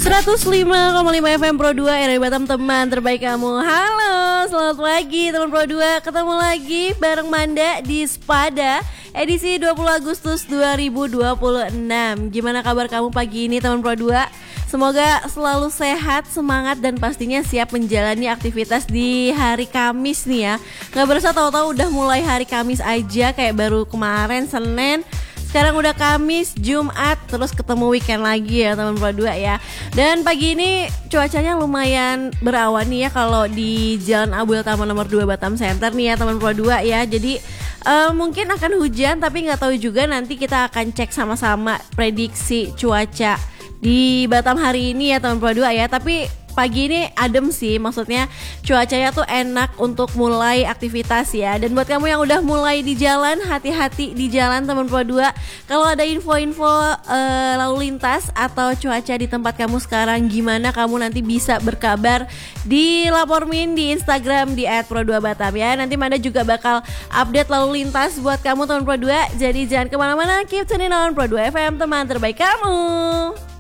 105,5 FM Pro 2 RRI Batam, teman terbaik kamu. Halo, selamat pagi teman Pro 2. Ketemu lagi bareng Manda di Spada edisi 20 Agustus 2026. Gimana kabar kamu pagi ini teman Pro 2? Semoga selalu sehat, semangat, dan pastinya siap menjalani aktivitas di hari Kamis nih ya. Gak berasa tahu-tahu udah mulai hari Kamis aja, kayak baru kemarin Senin, sekarang udah Kamis, Jumat, terus ketemu weekend lagi ya teman Pro 2 ya. Dan pagi ini cuacanya lumayan berawan nih ya kalau di Jalan Abuel Taman nomor 2 Batam Center nih ya teman Pro 2 ya. Jadi mungkin akan hujan, tapi nggak tahu juga, nanti kita akan cek sama-sama prediksi cuaca di Batam hari ini ya teman Pro 2 ya. Tapi pagi ini adem sih, maksudnya cuacanya tuh enak untuk mulai aktivitas ya. Dan buat kamu yang udah mulai di jalan, hati-hati di jalan teman Pro 2. Kalau ada info-info lalu lintas atau cuaca di tempat kamu sekarang gimana, kamu nanti bisa berkabar di Lapormin di Instagram di @pro2batam ya. Nanti Manda juga bakal update lalu lintas buat kamu teman Pro 2. Jadi jangan kemana-mana, keep tuning on Pro 2 FM, teman terbaik kamu.